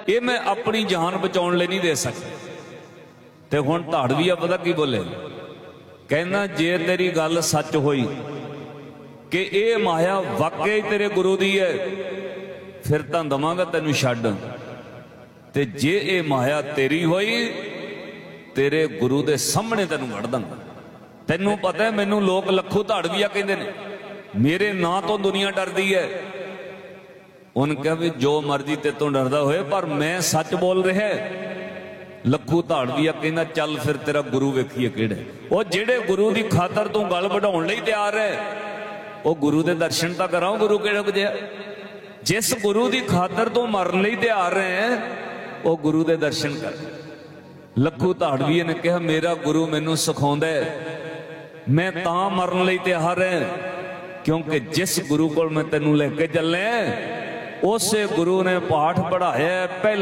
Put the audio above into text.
ये मैं अपनी जान बचाने लिए नहीं दे सकता। ते हुण धाड़वीआ पता की बोले, कहना जे तेरी गल सच होई कि ये माया वाकई तेरे गुरु दी है, फिर तां दवांगा तैनूं छड्ड, ते जे ये माया तेरी होई तेरे गुरु दे सामने तैनूं वड़ दांगा। तैनूं पता है मैनूं लोग लखू धाड़वीआ कहंदे ने, मेरे नां तो दुनिया डरदी है। उन्हें कहा भी जो मर्जी ते तों डरदा होए पर मैं सच बोल रहा है। लखू धाड़वीआ कहना चल फिर तेरा गुरु वेखीए किहड़ा। वो जेड़े गुरु की खातर तू गल बढ़ाउण लई तैयार है, वो गुरु दे दर्शन तां कराओ। गुरु किहड़ा जिहा, जिस गुरु की खातर तू मरन लई तैयार है वो गुरु दे दर्शन कर। लखू धाड़वीए ने कहा मेरा गुरु मैनूं सिखाउंदा है, मैं तां मरन लई तैयार है क्योंकि जिस गुरु कोल मैं तैनूं लेके चले उस गुरु ने पाठ पढ़ाया। पहला